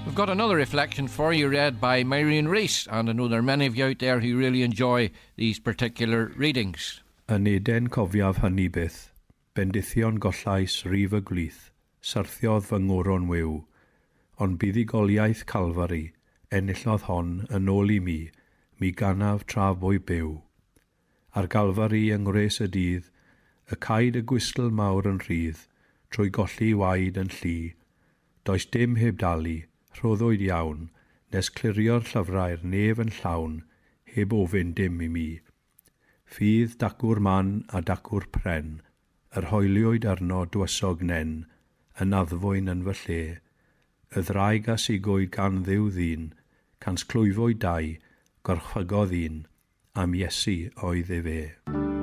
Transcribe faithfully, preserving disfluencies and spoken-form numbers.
We've got another reflection for you read by Marion Rees, and I know there are many of you out there who really enjoy these particular readings. Yn Eden cofiaf hynny byth, bendithion gollais rif y glith, syrthiodd fy ngwron wyw, ond buddigoliaeth Calfari, enillodd hon yn ôl i mi, mi ganaf traf bwy byw. Ar Galfari yng ngwres y dydd, y caid y gwystl mawr yn rhydd, trwy golli waed yn llu. Does dim heb dalu, rhoddwyd iawn, nes clirio'r llyfrau'r nef yn llawn, heb ofyn dim i mi. Ffydd dacwr man a dacwr pren, yr hoeliwyd arno dwysog nen, yn addfwyn yn fy lle. Y ddraig a sigwyd gan ddiw ddyn, cans clwyfwyd dau, gorchfygodd un, am Iesu oedd e fe.